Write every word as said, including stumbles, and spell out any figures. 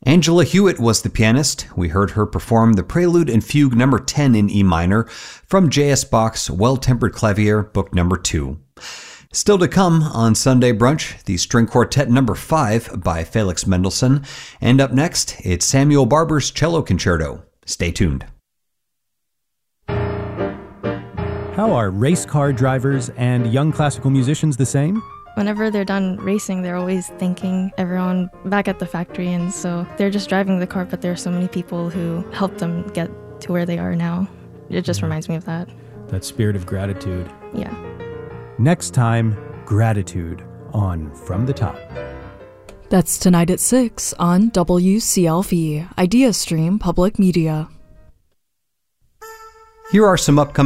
Angela Hewitt was the pianist. We heard her perform the Prelude and Fugue number ten in E minor from J S Bach's Well-Tempered Clavier, book number two. Still to come on Sunday Brunch, the String Quartet number five by Felix Mendelssohn. And up next, it's Samuel Barber's Cello Concerto. Stay tuned. How are race car drivers and young classical musicians the same? Whenever they're done racing, they're always thanking everyone back at the factory, and so they're just driving the car, but there are so many people who helped them get to where they are now. It just reminds me of that. That spirit of gratitude. Yeah. Next time, gratitude on From the Top. That's tonight at six on W C L V, Idea Stream Public Media. Here are some upcoming